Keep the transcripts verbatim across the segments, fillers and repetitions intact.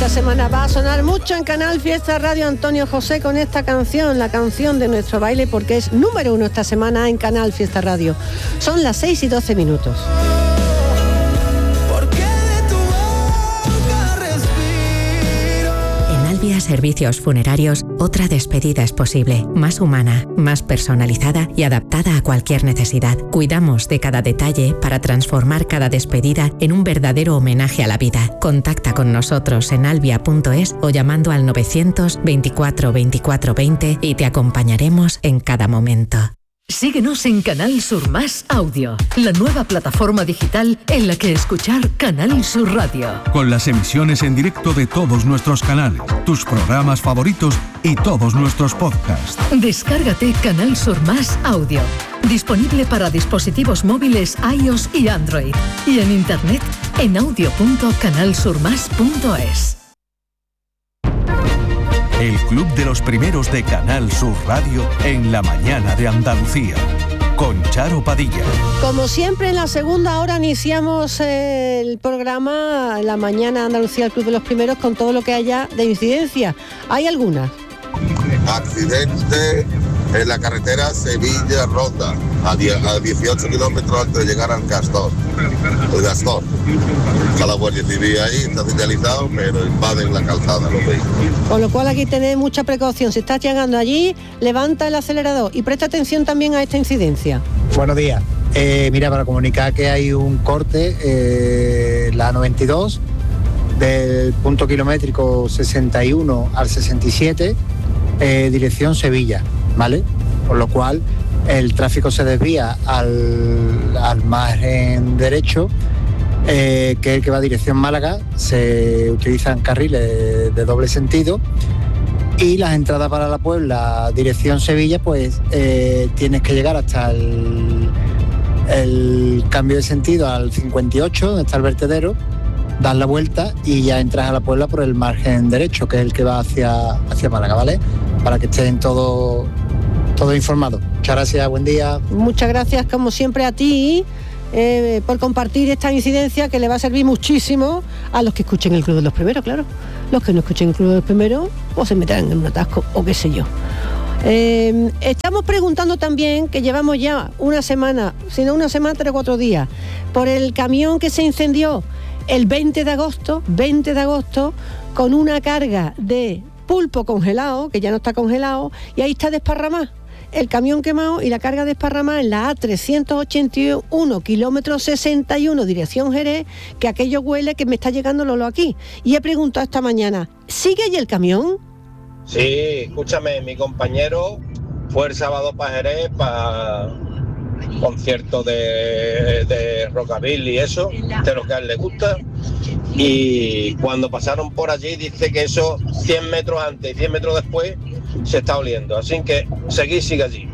Esta semana va a sonar mucho en Canal Fiesta Radio Antonio José con esta canción, la canción de nuestro baile, porque es número uno esta semana en Canal Fiesta Radio. Son las seis y doce minutos. Servicios Funerarios, otra despedida es posible, más humana, más personalizada y adaptada a cualquier necesidad. Cuidamos de cada detalle para transformar cada despedida en un verdadero homenaje a la vida. Contacta con nosotros en albia punto es o llamando al novecientos veinticuatro veinticuatro veinte y te acompañaremos en cada momento. Síguenos en Canal Sur Más Audio, la nueva plataforma digital en la que escuchar Canal Sur Radio. Con las emisiones en directo de todos nuestros canales, tus programas favoritos y todos nuestros podcasts. Descárgate Canal Sur Más Audio, disponible para dispositivos móviles iOS y Android, y en internet en audio punto canal sur más punto es. El Club de los Primeros de Canal Sur Radio en la mañana de Andalucía, con Charo Padilla. Como siempre, en la segunda hora iniciamos el programa La Mañana de Andalucía, el Club de los Primeros, con todo lo que haya de incidencia. ¿Hay algunas? Accidente en la carretera Sevilla-Ronda, a dieciocho kilómetros antes de llegar al Castor. El Castor. Está la Guardia Civil ahí, está señalizado, pero invaden la calzada los vehículos. Con lo cual aquí tenéis mucha precaución. Si estás llegando allí, levanta el acelerador y presta atención también a esta incidencia. Buenos días. Eh, mira, para comunicar que hay un corte, eh, la noventa y dos, del punto kilométrico sesenta y uno al sesenta y siete, eh, dirección Sevilla, ¿vale? Por lo cual el tráfico se desvía al, al margen derecho, eh, que es el que va a dirección Málaga. Se utilizan carriles de doble sentido, y las entradas para la Puebla, dirección Sevilla, pues eh, tienes que llegar hasta el, el cambio de sentido al cincuenta y ocho, donde está el vertedero, das la vuelta y ya entras a la Puebla por el margen derecho, que es el que va hacia, hacia Málaga, ¿vale? Para que estén todo, todo informado. Muchas gracias, buen día. Muchas gracias, como siempre, a ti eh, por compartir esta incidencia, que le va a servir muchísimo a los que escuchen el Club de los Primeros, claro. Los que no escuchen el Club de los Primeros, o se meterán en un atasco, o qué sé yo. Eh, estamos preguntando también, que llevamos ya una semana, si no una semana, tres o cuatro días, por el camión que se incendió el veinte de agosto, veinte de agosto, con una carga de pulpo congelado, que ya no está congelado, y ahí está desparramado el camión quemado y la carga desparramada en la A trescientos ochenta y uno, kilómetro sesenta y uno, dirección Jerez, que aquello huele, que me está llegando Lolo aquí. Y he preguntado esta mañana, ¿sigue allí el camión? Sí, escúchame, mi compañero fue el sábado para Jerez, para concierto de, de rockabilly y eso, de lo que a él le gusta, y cuando pasaron por allí dice que eso cien metros antes y cien metros después se está oliendo, así que seguir sigue allí.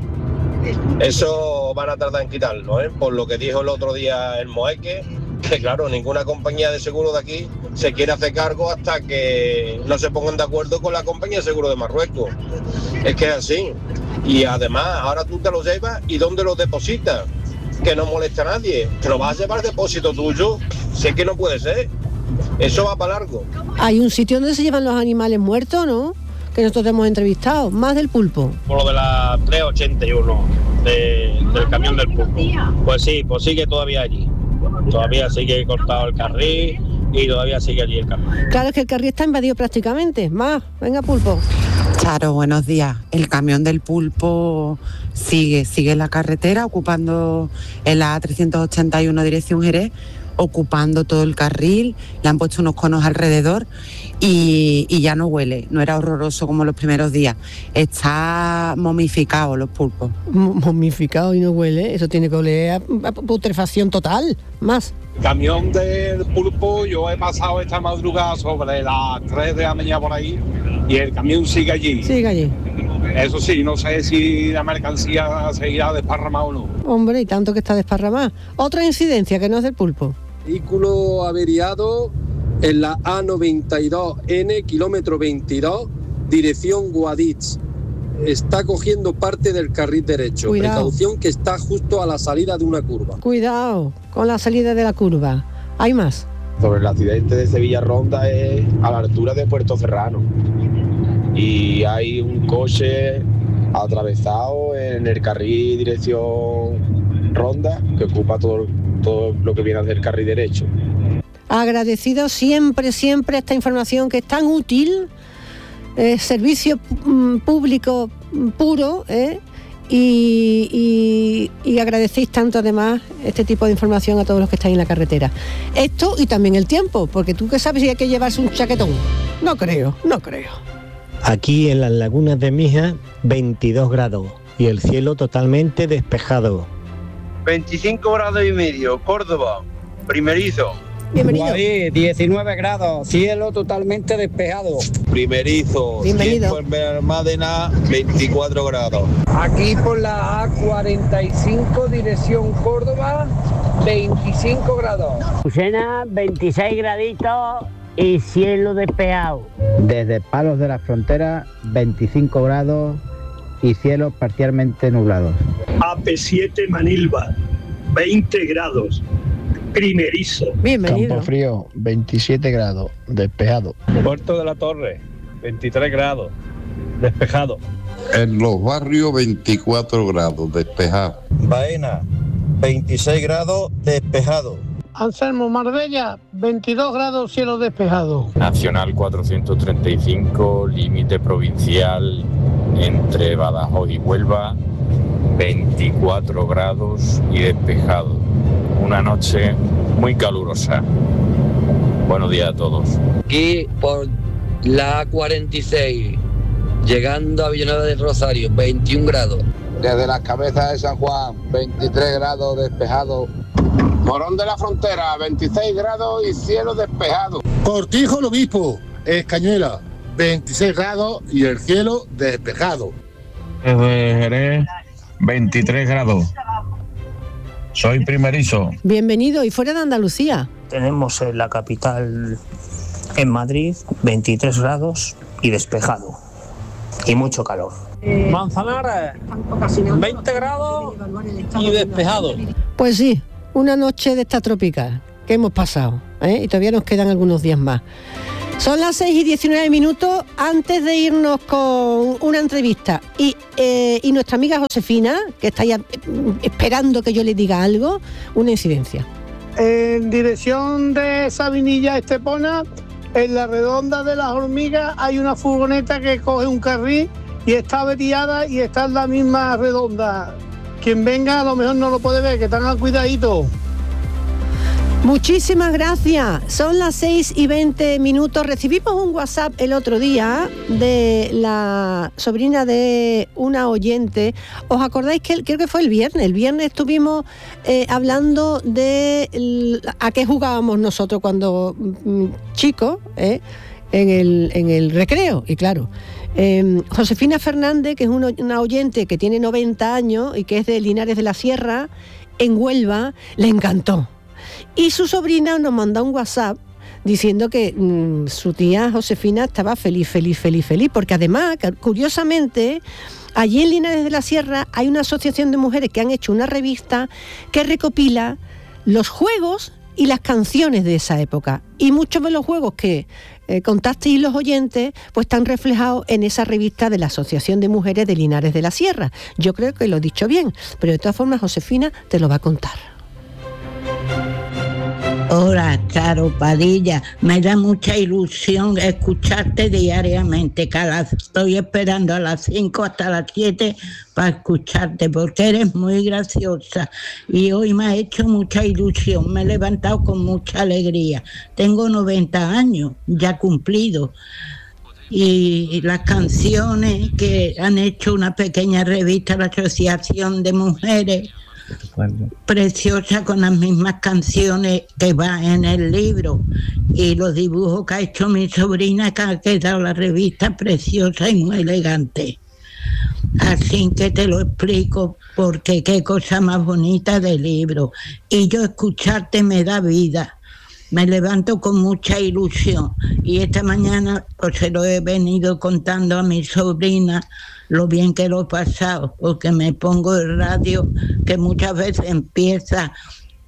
Eso van a tardar en quitarlo, ¿eh? Por lo que dijo el otro día el Moeque, que claro, ninguna compañía de seguro de aquí se quiere hacer cargo hasta que no se pongan de acuerdo con la compañía de seguro de Marruecos. Es que es así. Y además, ahora tú te lo llevas y ¿dónde lo depositas? Que no molesta a nadie. Te lo vas a llevar depósito tuyo. Sé que no puede ser. Eso va para largo. Hay un sitio donde se llevan los animales muertos, ¿no? Que nosotros hemos entrevistado, más del pulpo. Por lo de la trescientos ochenta y uno, de, del camión del pulpo. Pues sí, pues sigue todavía allí. Todavía sigue cortado el carril y todavía sigue allí el camión. Claro, es que el carril está invadido prácticamente. Más, venga, pulpo. Charo, buenos días. El camión del pulpo sigue, sigue en la carretera, ocupando en la A trescientos ochenta y uno dirección Jerez, ocupando todo el carril, le han puesto unos conos alrededor y, y ya no huele, no era horroroso como los primeros días. Está momificado los pulpos. Momificado y no huele, eso tiene que oler a, a putrefacción total, más. Camión del pulpo, yo he pasado esta madrugada sobre las tres de la mañana por ahí y el camión sigue allí. Sigue allí. Eso sí, no sé si la mercancía seguirá desparramada o no. Hombre, y tanto que está desparramada. Otra incidencia que no es del pulpo. Vehículo averiado en la A noventa y dos N, kilómetro veintidós, dirección Guadix. Está cogiendo parte del carril derecho. Cuidado. Precaución, que está justo a la salida de una curva. Cuidado con la salida de la curva. ¿Hay más? sobre el accidente de Sevilla Ronda es a la altura de Puerto Serrano. Y hay un coche atravesado en el carril dirección Ronda que ocupa todo, todo lo que viene a ser el carril derecho. Agradecido siempre, siempre esta información que es tan útil, eh, servicio mm, público puro, ¿eh? Y, y, y agradecéis tanto además este tipo de información a todos los que estáis en la carretera. Esto y también el tiempo, porque tú que sabes si hay que llevarse un chaquetón. No creo, no creo. Aquí en las lagunas de Mija, veintidós grados y el cielo totalmente despejado. veinticinco grados y medio, Córdoba, primerizo. Bienvenido. Guadí, diecinueve grados, cielo totalmente despejado. Primerizo, bienvenido. Tiempo en Benalmádena, veinticuatro grados. Aquí por la A cuarenta y cinco, dirección Córdoba, veinticinco grados. Lucena, veintiséis graditos y cielo despejado. Desde Palos de la Frontera, veinticinco grados y cielos parcialmente nublados. A P siete Manilva, veinte grados. Primerizo. Bienvenido. Campo Frío, veintisiete grados, despejado. Puerto de la Torre, veintitrés grados, despejado. En Los Barrios, veinticuatro grados, despejado. Baena, veintiséis grados, despejado. Anselmo, Marbella, veintidós grados, cielo despejado. Nacional cuatrocientos treinta y cinco, límite provincial entre Badajoz y Huelva, veinticuatro grados y despejado. Una noche muy calurosa. Buenos días a todos. Aquí por la A cuarenta y seis, llegando a Villanueva del Rosario, veintiún grados. Desde las Cabezas de San Juan, veintitrés grados, despejado. Morón de la Frontera, veintiséis grados y cielo despejado. Cortijo, el Obispo, Escañuela, veintiséis grados y el cielo despejado. Desde Jerez, veintitrés grados. Soy primerizo. Bienvenido. ¿Y fuera de Andalucía? Tenemos en la capital, en Madrid, veintitrés grados y despejado. Y mucho calor. Manzanares, veinte grados y despejado. Pues sí, una noche de esta tropical que hemos pasado, ¿eh? Y todavía nos quedan algunos días más. Son las seis y diecinueve minutos. Antes de irnos con una entrevista y, eh, y nuestra amiga Josefina, que está ya esperando que yo le diga algo, una incidencia. En dirección de Sabinilla Estepona, en la redonda de las Hormigas, hay una furgoneta que coge un carril y está averiada y está en la misma redonda. Quien venga a lo mejor no lo puede ver, que tengan cuidadito. Muchísimas gracias. Son las seis y veinte minutos. Recibimos un WhatsApp el otro día de la sobrina de una oyente. ¿Os acordáis que creo que fue el viernes? El viernes estuvimos eh, hablando de el, a qué jugábamos nosotros cuando mm, chicos, eh, en, el, en el recreo. Y claro, eh, Josefina Fernández, que es una, una oyente que tiene noventa años y que es de Linares de la Sierra, en Huelva, le encantó. Y su sobrina nos mandó un WhatsApp diciendo que mmm, su tía Josefina estaba feliz, feliz, feliz, feliz, porque además, curiosamente, allí en Linares de la Sierra hay una asociación de mujeres que han hecho una revista que recopila los juegos y las canciones de esa época. Y muchos de los juegos que eh, contasteis los oyentes, pues están reflejados en esa revista de la Asociación de Mujeres de Linares de la Sierra. Yo creo que lo he dicho bien, pero de todas formas Josefina te lo va a contar. Hola, Charo Padilla. Me da mucha ilusión escucharte diariamente. Cada, estoy esperando a las cinco hasta las siete para escucharte porque eres muy graciosa y hoy me ha hecho mucha ilusión. Me he levantado con mucha alegría. Tengo noventa años, ya cumplido. Y las canciones que han hecho una pequeña revista, la Asociación de Mujeres, preciosa, con las mismas canciones que va en el libro, y los dibujos que ha hecho mi sobrina, que ha quedado la revista preciosa y muy elegante. Así que te lo explico, porque qué cosa más bonita de libro. Y yo escucharte me da vida. Me levanto con mucha ilusión y esta mañana pues se lo he venido contando a mi sobrina lo bien que lo he pasado, porque me pongo el radio que muchas veces empieza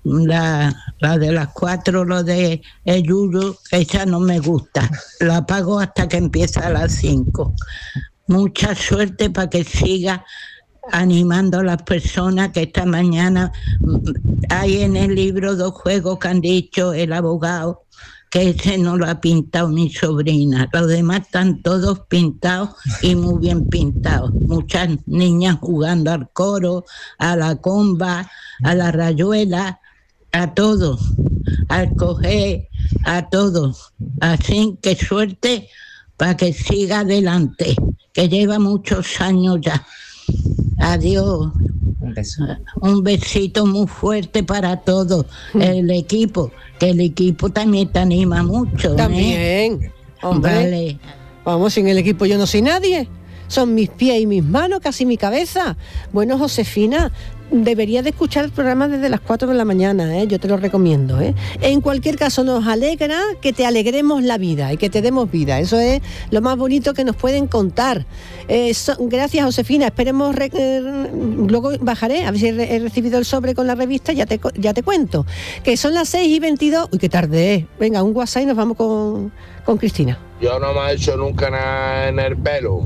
la, la de las cuatro, lo de el yuyu, esa no me gusta. La apago hasta que empieza a las cinco. Mucha suerte para que siga animando a las personas, que esta mañana hay en el libro dos juegos que han dicho el abogado, que ese no lo ha pintado mi sobrina. Los demás están todos pintados y muy bien pintados. Muchas niñas jugando al coro, a la comba, a la rayuela, a todo, al coger, a todo. Así que suerte para que siga adelante, que lleva muchos años ya. Adiós. Un beso. Un besito muy fuerte para todos. El equipo, que el equipo también te anima mucho. También, ¿eh? hombre. Vale. Vamos, sin el equipo yo no soy nadie. Son mis pies y mis manos, casi mi cabeza. Bueno, Josefina, deberías de escuchar el programa desde las cuatro de la mañana, ¿eh? Yo te lo recomiendo, ¿eh? En cualquier caso, nos alegra que te alegremos la vida y que te demos vida. Eso es lo más bonito que nos pueden contar. Eh, so, gracias, Josefina. Esperemos, re, eh, luego bajaré, a ver si he, he recibido el sobre con la revista, ya te, ya te cuento. Que son las seis y veintidós. Uy, qué tarde es. Venga, un WhatsApp y nos vamos con, con Cristina. Yo no me he hecho nunca nada en el pelo,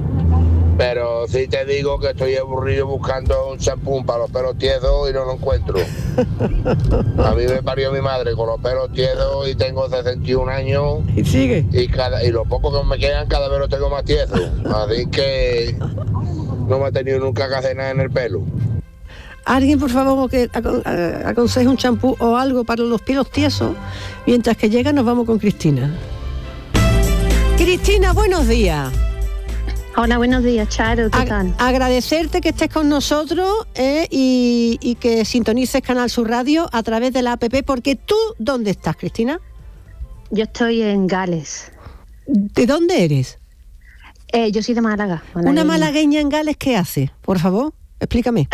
pero sí te digo que estoy aburrido buscando un champú para los pelos tiesos y no lo encuentro. A mí me parió mi madre con los pelos tiesos y tengo sesenta y un años. ¿Y sigue? Y, cada, y los pocos que me quedan cada vez los tengo más tiesos. Así que no me he tenido nunca que hacer nada en el pelo. Alguien, por favor, que aconseje un champú o algo para los pelos tiesos. Mientras que llega, nos vamos con Cristina. Cristina, buenos días. Hola, buenos días, Charo, ¿qué tal? Agradecerte que estés con nosotros eh, y, y que sintonices Canal Sur Radio a través de la app, porque tú, ¿dónde estás, Cristina? Yo estoy en Gales. ¿De dónde eres? Eh, yo soy de Málaga. Malagueña. ¿Una malagueña en Gales qué hace? Por favor, explícame.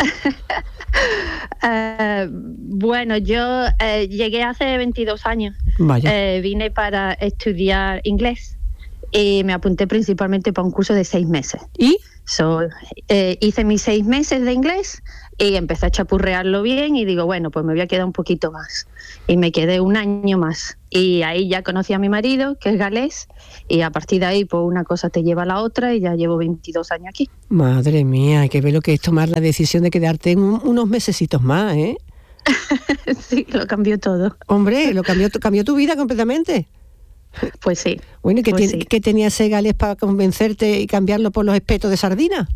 uh, bueno, yo eh, llegué hace veintidós años. Vaya. Eh, vine para estudiar inglés. Y me apunté principalmente para un curso de seis meses. ¿Y? So, eh, hice mis seis meses de inglés y empecé a chapurrearlo bien y digo, bueno, pues me voy a quedar un poquito más. Y me quedé un año más. Y ahí ya conocí a mi marido, que es galés, y a partir de ahí, pues una cosa te lleva a la otra y ya llevo veintidós años aquí. Madre mía, hay que ver lo que es tomar la decisión de quedarte en un, unos mesecitos más, ¿eh? Sí, lo cambió todo. Hombre, lo cambió, cambió tu vida completamente. Pues sí. Bueno, ¿y qué, pues te, sí. ¿qué tenía ese galés para convencerte y cambiarlo por los espetos de sardina?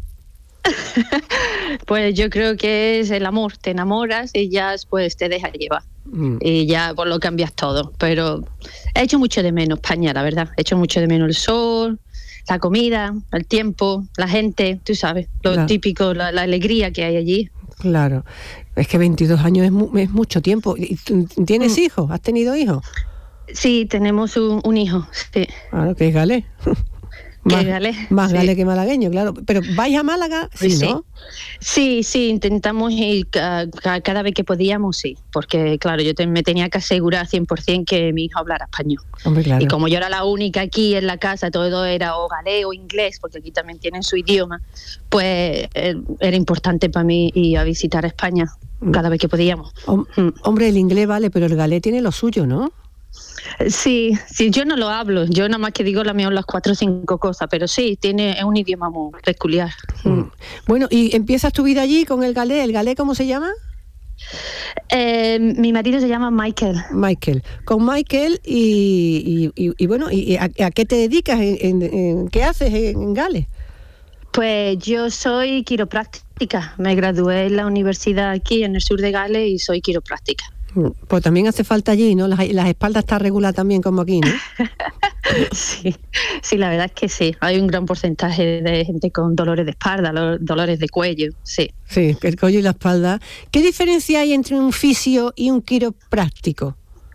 Pues yo creo que es el amor, te enamoras y ya pues te dejas llevar. Mm. Y ya pues lo cambias todo. Pero he hecho mucho de menos España, la verdad. He hecho mucho de menos el sol, la comida, el tiempo, la gente, tú sabes, lo claro. típico, la, la alegría que hay allí. Claro. Es que veintidós años es, mu- es mucho tiempo. ¿Tienes mm. hijos? ¿Has tenido hijos? Sí, tenemos un, un hijo, sí. Claro, que es galés. Más, galés, más sí. galés que malagueño, claro. Pero ¿vais a Málaga? Sí, sí, ¿no? Sí, sí, intentamos ir uh, cada vez que podíamos, sí. Porque, claro, yo te, me tenía que asegurar cien por ciento que mi hijo hablara español. Hombre, claro. Y como yo era la única aquí en la casa, todo era o galés o inglés, porque aquí también tienen su idioma, pues eh, era importante para mí ir a visitar España cada vez que podíamos. Hom- mm. Hombre, el inglés vale, pero el galés tiene lo suyo, ¿no? Sí, sí, yo no lo hablo, yo nada más que digo la mía las cuatro o cinco cosas, pero sí, tiene es un idioma muy peculiar. Mm. Bueno, ¿y empiezas tu vida allí con el galés? ¿El galés cómo se llama? Eh, mi marido se llama Michael. Michael. Con Michael y, y, y, y bueno, ¿y a, a qué te dedicas? ¿En, en, en, ¿Qué haces en, en Gales? Pues yo soy quiropráctica, me gradué en la universidad aquí en el sur de Gales y soy quiropráctica. Pues también hace falta allí, ¿no? Las, las espaldas están reguladas también como aquí, ¿no? Sí, sí, la verdad es que sí. Hay un gran porcentaje de gente con dolores de espalda, dolores de cuello, sí. Sí, el cuello y la espalda. ¿Qué diferencia hay entre un fisio y un quiropráctico?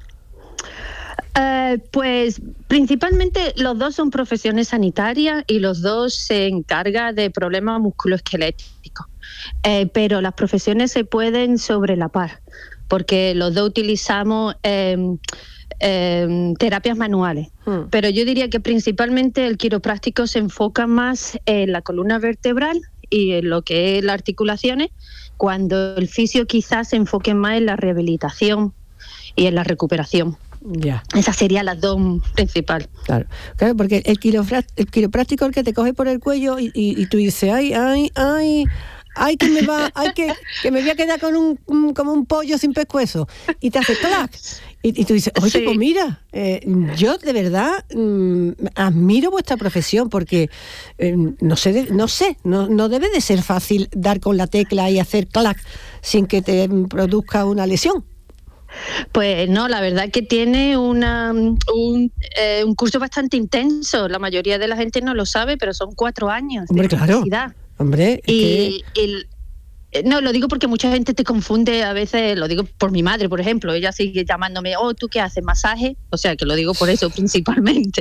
Uh, pues principalmente los dos son profesiones sanitarias y los dos se encargan de problemas musculoesqueléticos. Eh, pero las profesiones se pueden sobrelapar, porque los dos utilizamos eh, eh, terapias manuales. Hmm. Pero yo diría que principalmente el quiropráctico se enfoca más en la columna vertebral y en lo que es las articulaciones, cuando el fisio quizás se enfoque más en la rehabilitación y en la recuperación. Ya. Esas serían las dos principales. Claro, claro, porque el, quirofra- el quiropráctico es el que te coge por el cuello y, y, y tú dices, ay, ay, ay, ay, que me va, ay, que, que me voy a quedar con un, un como un pollo sin pescuezo. Y te hace clac. Y, y tú dices, oye, sí. pues mira, eh, yo de verdad mmm, admiro vuestra profesión porque eh, no sé, de, no sé, no, no debe de ser fácil dar con la tecla y hacer clac sin que te produzca una lesión. Pues no, la verdad que tiene una, un, eh, un curso bastante intenso. La mayoría de la gente no lo sabe, pero son cuatro años Hombre, de claro. universidad. Hombre, y, que... y, no, lo digo porque mucha gente te confunde a veces, lo digo por mi madre, por ejemplo, ella sigue llamándome, oh, ¿tú qué haces? ¿Masaje? O sea, que lo digo por eso principalmente.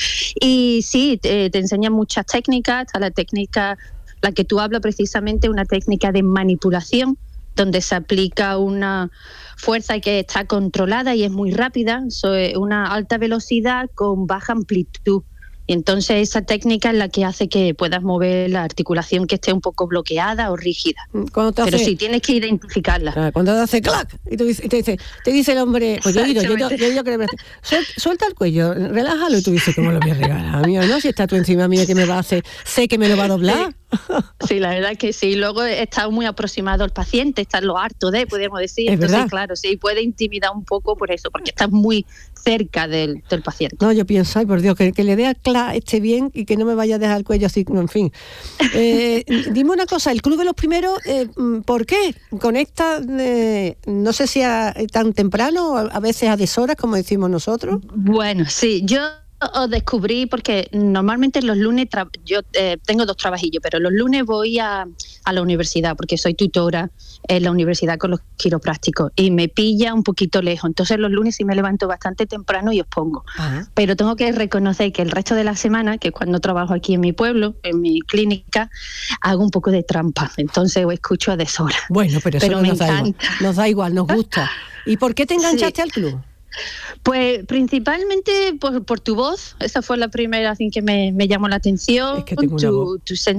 Y sí, te, te enseñan muchas técnicas, está la técnica, la que tú hablas precisamente, una técnica de manipulación, donde se aplica una fuerza que está controlada y es muy rápida, so, una alta velocidad con baja amplitud. Y entonces esa técnica es la que hace que puedas mover la articulación que esté un poco bloqueada o rígida. Pero hace, sí, tienes que identificarla. Claro, cuando te hace clac y, tú, y te, dice, te dice el hombre, pues yo digo, yo, yo, yo, yo creo que Suel, suelta el cuello, relájalo, y tú dices, ¿cómo lo voy a regalar? Mío, no, si está tú encima mío, que me va a hacer, sé que me lo va a doblar. Sí, sí, la verdad que sí. Luego está muy aproximado al paciente, está lo harto de, podemos decir. Es Entonces, verdad. claro, sí, puede intimidar un poco por eso, porque está muy cerca del, del paciente. No, yo pienso, ay, por Dios, que, que le dé al clac, esté bien y que no me vaya a dejar el cuello así, en fin. Eh, dime una cosa, el Club de los Primeros, eh, ¿por qué conecta, eh, no sé si a, tan temprano, a veces a deshoras, como decimos nosotros? Bueno, sí, yo os descubrí porque normalmente los lunes, tra- yo eh, tengo dos trabajillos, pero los lunes voy a, a la universidad porque soy tutora en la universidad con los quiroprácticos y me pilla un poquito lejos. Entonces los lunes sí me levanto bastante temprano y os pongo. Ajá. Pero tengo que reconocer que el resto de la semana, que cuando trabajo aquí en mi pueblo, en mi clínica, hago un poco de trampa. Entonces os escucho a deshora. Bueno, pero eso pero no me nos da igual. Nos da igual, nos gusta. ¿Y por qué te enganchaste sí. al club? Pues principalmente por, por tu voz. Esa fue la primera así que me, me llamó la atención. Es que tengo una voz. Tu, tu, sen-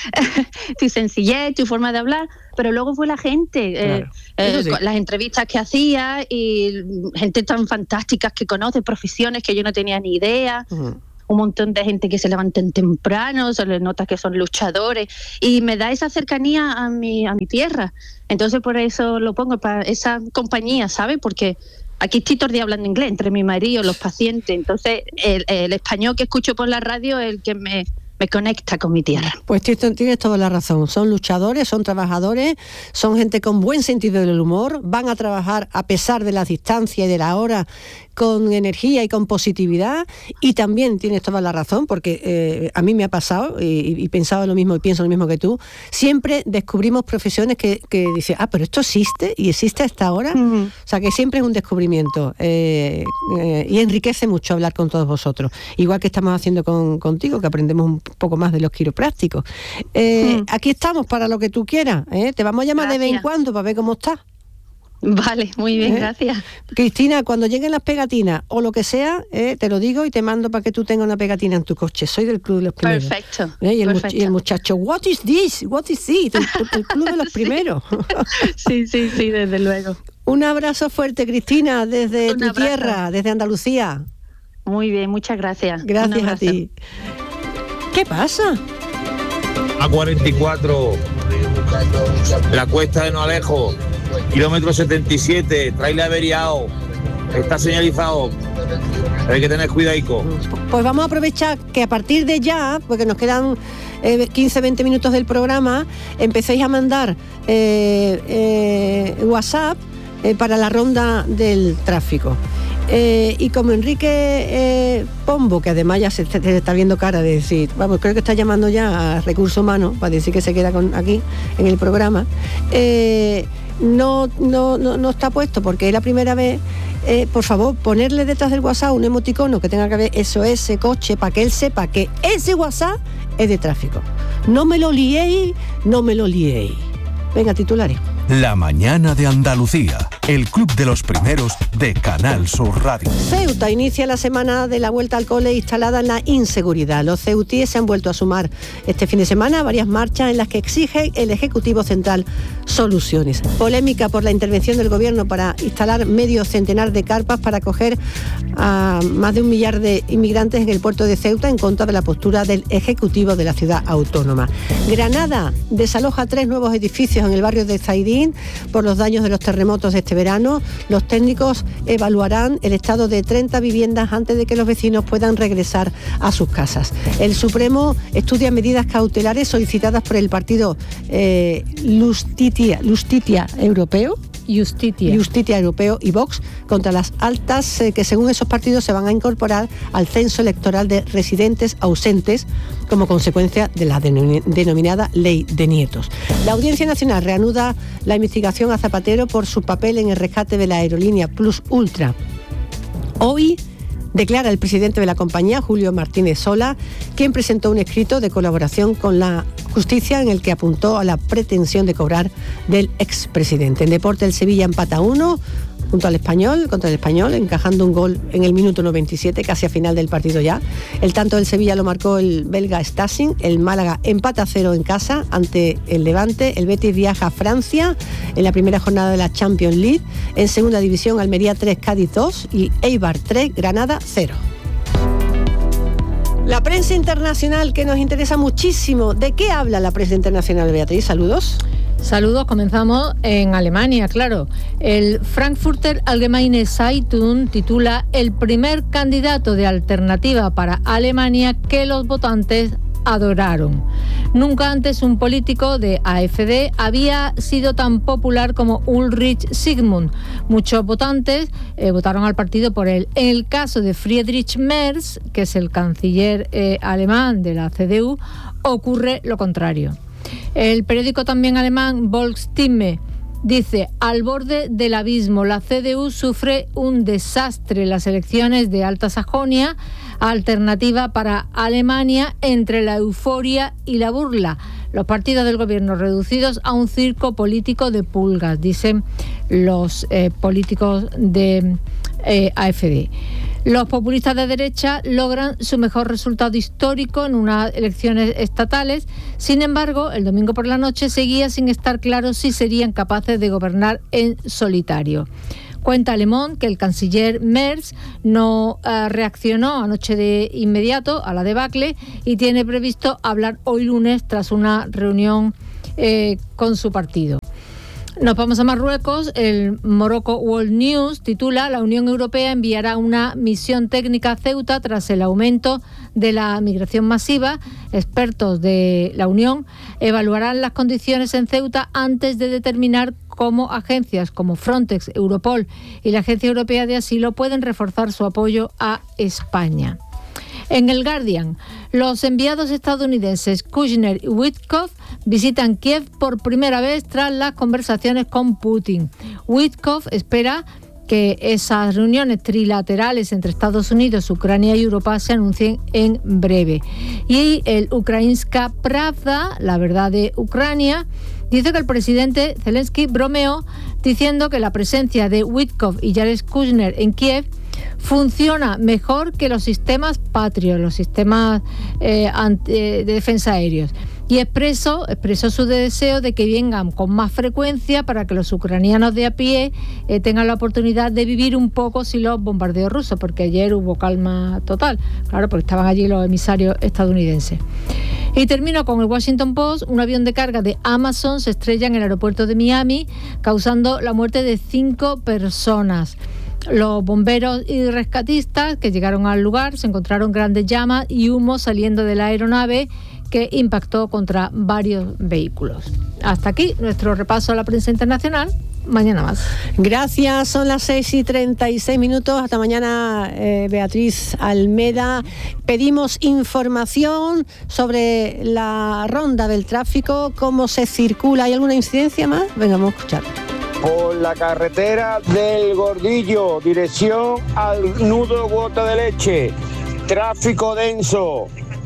tu sencillez, tu forma de hablar. Pero luego fue la gente, Claro. eh, Eso sí. eh, las entrevistas que hacía y gente tan fantástica que conoce, profesiones que yo no tenía ni idea. Uh-huh. Un montón de gente que se levantan temprano, se les nota que son luchadores y me da esa cercanía a mi, a mi tierra. Entonces por eso lo pongo, para esa compañía, ¿sabes? Porque aquí estoy todo el día hablando inglés entre mi marido, los pacientes. Entonces, el, el español que escucho por la radio es el que me, me conecta con mi tierra. Pues tienes, tienes toda la razón. Son luchadores, son trabajadores, son gente con buen sentido del humor, van a trabajar a pesar de las distancias y de la hora con energía y con positividad. Y también tienes toda la razón, porque eh, a mí me ha pasado y, y pensaba lo mismo y pienso lo mismo que tú. Siempre descubrimos profesiones que, que dicen, ah, pero esto existe y existe hasta ahora. Uh-huh. O sea, que siempre es un descubrimiento eh, eh, y enriquece mucho hablar con todos vosotros. Igual que estamos haciendo con, contigo, que aprendemos un poco más de los quiroprácticos. Eh, uh-huh. Aquí estamos para lo que tú quieras. ¿eh? Te vamos a llamar gracias. De vez en cuando para ver cómo estás. Vale, muy bien, ¿Eh? gracias. Cristina, cuando lleguen las pegatinas o lo que sea, eh, te lo digo y te mando para que tú tengas una pegatina en tu coche. Soy del Club de los Primeros. Perfecto. ¿Eh? Y, el perfecto. Much- y el muchacho, what is this? What is it? El, el Club de los sí. Primeros. Sí, sí, sí, desde luego. Un abrazo fuerte, Cristina, desde Un tu abrazo. tierra, desde Andalucía. Muy bien, muchas gracias. Gracias a ti. ¿Qué pasa? A cuarenta y cuatro, la cuesta de No Alejo, kilómetro setenta y siete, trailer averiado, está señalizado, hay que tener cuidadico. Pues vamos a aprovechar que a partir de ya, porque nos quedan eh, quince veinte minutos del programa, empecéis a mandar eh, eh, WhatsApp eh, para la ronda del tráfico. Eh, y como Enrique eh, Pombo, que además ya se, se está viendo cara de decir, vamos, creo que está llamando ya a Recursos Humanos para decir que se queda con, aquí en el programa, eh, no, no, no, no está puesto porque es la primera vez. Eh, por favor, ponerle detrás del WhatsApp un emoticono que tenga que ver eso, ese coche, para que él sepa que ese WhatsApp es de tráfico. No me lo liéis, no me lo liéis. Venga, titulares. La mañana de Andalucía. el club de los primeros de Canal Sur Radio. Ceuta inicia la semana de la vuelta al cole instalada en la inseguridad. Los ceutíes se han vuelto a sumar este fin de semana a varias marchas en las que exige el Ejecutivo Central soluciones. Polémica por la intervención del Gobierno para instalar medio centenar de carpas para acoger a más de un millar de inmigrantes en el puerto de Ceuta en contra de la postura del Ejecutivo de la ciudad autónoma. Granada desaloja tres nuevos edificios en el barrio de Zaidín por los daños de los terremotos de este verano. Los técnicos evaluarán el estado de treinta viviendas antes de que los vecinos puedan regresar a sus casas. El Supremo estudia medidas cautelares solicitadas por el partido eh, Justitia, Justitia Europeo. Justitia. Justitia Europeo y Vox contra las altas eh, que según esos partidos se van a incorporar al censo electoral de residentes ausentes como consecuencia de la denom- denominada Ley de Nietos. La Audiencia Nacional reanuda la investigación a Zapatero por su papel en el rescate de la aerolínea Plus Ultra. Hoy declara el presidente de la compañía, Julio Martínez Sola, quien presentó un escrito de colaboración con la justicia en el que apuntó a la pretensión de cobrar del expresidente. En deporte, el Sevilla empata a uno junto al Español, contra el Español, encajando un gol en el minuto noventa y siete, casi a final del partido ya. El tanto del Sevilla lo marcó el belga Stassin, el Málaga empata a cero en casa ante el Levante, el Betis viaja a Francia en la primera jornada de la Champions League, en segunda división Almería tres, Cádiz dos y Eibar tres, Granada cero. La prensa internacional que nos interesa muchísimo. ¿De qué habla la prensa internacional, Beatriz? Saludos. Saludos, comenzamos en Alemania, claro. El Frankfurter Allgemeine Zeitung titula El primer candidato de alternativa para Alemania que los votantes adoraron. Nunca antes un político de A F D había sido tan popular como Ulrich Sigmund. Muchos votantes eh, votaron al partido por él. En el caso de Friedrich Merz, que es el canciller eh, alemán de la C D U, ocurre lo contrario. El periódico también alemán Volksstimme dice: al borde del abismo, la C D U sufre un desastre. Las elecciones de Alta Sajonia, alternativa para Alemania entre la euforia y la burla. Los partidos del gobierno reducidos a un circo político de pulgas, dicen los eh, políticos de eh, A F D. Los populistas de derecha logran su mejor resultado histórico en unas elecciones estatales. Sin embargo, el domingo por la noche seguía sin estar claro si serían capaces de gobernar en solitario. Cuenta Le Monde que el canciller Merz no uh, reaccionó anoche de inmediato a la debacle y tiene previsto hablar hoy lunes tras una reunión eh, con su partido. Nos vamos a Marruecos. El Morocco World News titula: la Unión Europea enviará una misión técnica a Ceuta tras el aumento de la migración masiva. Expertos de la Unión evaluarán las condiciones en Ceuta antes de determinar cómo agencias como Frontex, Europol y la Agencia Europea de Asilo pueden reforzar su apoyo a España. En el Guardian, los enviados estadounidenses Kushner y Witkoff visitan Kiev por primera vez tras las conversaciones con Putin. Witkoff espera que esas reuniones trilaterales entre Estados Unidos, Ucrania y Europa se anuncien en breve. Y el Ukrainska Pravda, la verdad de Ucrania, dice que el presidente Zelensky bromeó diciendo que la presencia de Witkoff y Jared Kushner en Kiev funciona mejor que los sistemas Patriot, los sistemas eh, anti, de defensa aéreos. Y expresó, expresó su deseo de que vengan con más frecuencia para que los ucranianos de a pie eh, tengan la oportunidad de vivir un poco sin los bombardeos rusos, porque ayer hubo calma total, claro, porque estaban allí los emisarios estadounidenses. Y termino con el Washington Post. Un avión de carga de Amazon se estrella en el aeropuerto de Miami, causando la muerte de cinco personas. Los bomberos y rescatistas que llegaron al lugar se encontraron grandes llamas y humo saliendo de la aeronave que impactó contra varios vehículos. Hasta aquí nuestro repaso a la prensa internacional. Mañana más. Gracias, son las seis y treinta y seis minutos. Hasta mañana, eh, Beatriz Almeda. Pedimos información sobre la ronda del tráfico, cómo se circula. ¿Hay alguna incidencia más? Venga, vamos a escuchar. Por la carretera del Gordillo, dirección al nudo Gota de Leche, tráfico denso.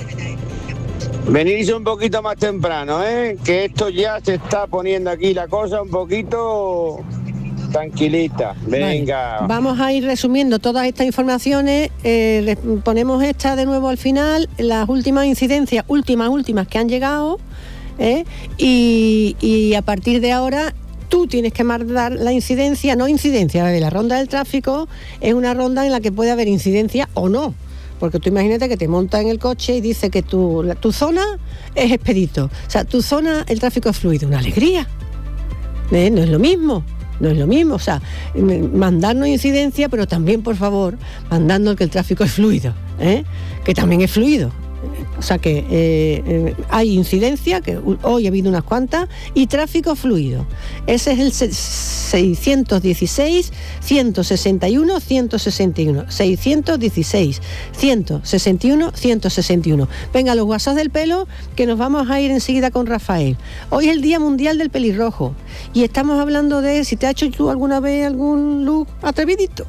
Venirse un poquito más temprano, ¿eh? Que esto ya se está poniendo aquí la cosa un poquito tranquilita. Venga. Vale. Vamos a ir resumiendo todas estas informaciones. Eh, les ponemos esta de nuevo al final, las últimas incidencias, últimas, últimas que han llegado. ¿eh? Y, y a partir de ahora tú tienes que mandar la incidencia, no incidencia, de la ronda del tráfico es una ronda en la que puede haber incidencia o no. Porque tú imagínate que te montas en el coche y dice que tu, la, tu zona es expedito. O sea, tu zona, el tráfico es fluido. Una alegría. ¿Eh? No es lo mismo. No es lo mismo. O sea, mandarnos incidencia, pero también, por favor, mandando que el tráfico es fluido. ¿eh? Que también es fluido. O sea que eh, eh, hay incidencia, que hoy ha habido unas cuantas, y tráfico fluido. Ese es el seiscientos dieciséis, ciento sesenta y uno, ciento sesenta y uno. seiscientos dieciséis, ciento sesenta y uno, ciento sesenta y uno. Venga, los WhatsApp del pelo, que nos vamos a ir enseguida con Rafael. Hoy es el Día Mundial del Pelirrojo y estamos hablando de si te has hecho tú alguna vez algún look atrevidito.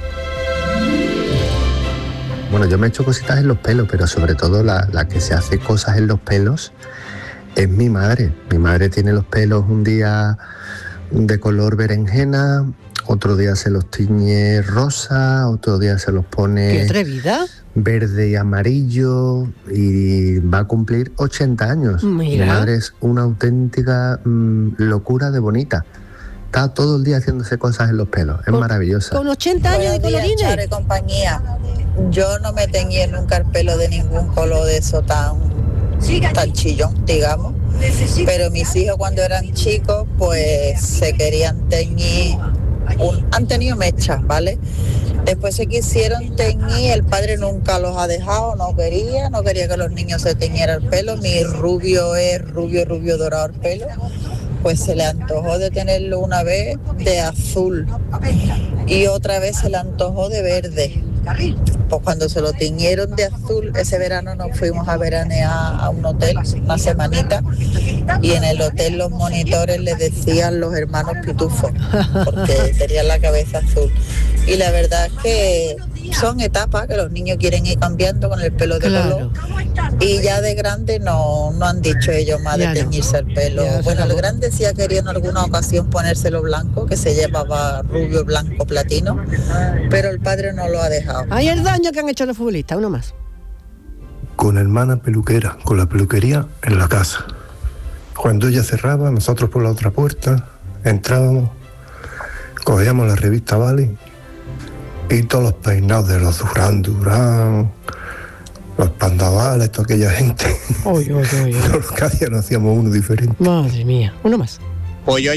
Bueno, yo me he hecho cositas en los pelos, pero sobre todo la, la que se hace cosas en los pelos es mi madre. Mi madre tiene los pelos un día de color berenjena, otro día se los tiñe rosa, otro día se los pone ¡qué atrevida! Verde y amarillo, y va a cumplir ochenta años. Mira. Mi madre es una auténtica mmm, locura de bonita. Está todo el día haciéndose cosas en los pelos, es con, maravillosa. Con ochenta años de colorines. Charo y compañía. Yo no me teñí nunca el pelo de ningún color de eso tan, tan chillón, digamos. Pero mis hijos cuando eran chicos, pues se querían teñir, un, han tenido mechas, ¿vale? Después se quisieron teñir, el padre nunca los ha dejado, no quería, no quería que los niños se teñieran el pelo. Mi rubio es rubio, rubio dorado el pelo. Pues se le antojó de tenerlo una vez de azul y otra vez se le antojó de verde. Pues cuando se lo tiñeron de azul, ese verano nos fuimos a veranear a un hotel, una semanita, y en el hotel los monitores le decían los hermanos pitufos, porque tenían la cabeza azul. Y la verdad es que son etapas que los niños quieren ir cambiando con el pelo de claro. color, y ya de grande no, no han dicho ellos más ya de teñirse no. el pelo. Ya, bueno, el grande sí ha querido en alguna ocasión ponérselo blanco, que se llevaba rubio, blanco, platino, pero el padre no lo ha dejado. Hay el daño que han hecho los futbolistas, uno más. Con hermana peluquera, con la peluquería en la casa. Cuando ella cerraba, nosotros por la otra puerta entrábamos, cogíamos la revista Vale y todos los peinados de los Durán Durán, los pandavales, toda aquella gente. Oye, oye, oye. Todos los que hacían, hacíamos uno diferente. Madre mía, uno más. Pues yo